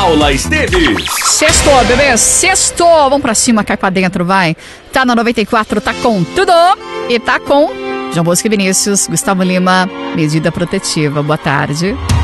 Paula Esteves. Sextou, bebê, sextou. Vamos pra cima, cai pra dentro, vai. Tá na 94, tá com tudo. E tá com João Bosco e Vinícius, Gustavo Lima, medida protetiva. Boa tarde.